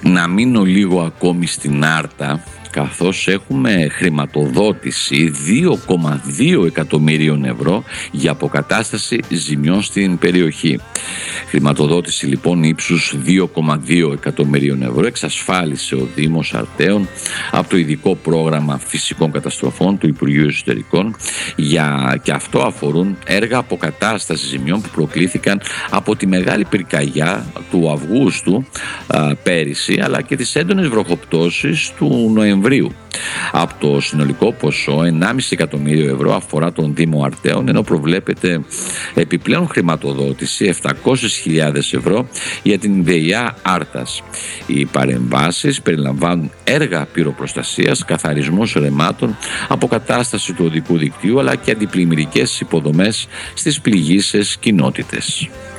Να μείνω λίγο ακόμη στην Άρτα, καθώς έχουμε χρηματοδότηση 2,2 εκατομμυρίων ευρώ για αποκατάσταση ζημιών στην περιοχή. Χρηματοδότηση λοιπόν ύψους 2,2 εκατομμυρίων ευρώ εξασφάλισε ο Δήμος Αρτέων από το ειδικό πρόγραμμα φυσικών καταστροφών του Υπουργείου Εσωτερικών, και αυτό αφορούν έργα αποκατάστασης ζημιών που προκλήθηκαν από τη μεγάλη πυρκαγιά του Αυγούστου πέρυσι, αλλά και τις έντονες βροχοπτώσεις του Νοεμβρίου. Από το συνολικό ποσό 1,5 εκατομμύριο ευρώ αφορά τον Δήμο Αρτέων, ενώ προβλέπεται επιπλέον χρηματοδότηση 700.000 ευρώ για την ΔΕΙΑ Άρτας. Οι παρεμβάσεις περιλαμβάνουν έργα πυροπροστασίας, καθαρισμός ρεμάτων, αποκατάσταση του οδικού δικτύου αλλά και αντιπλημμυρικές υποδομές στις πληγείσες κοινότητες.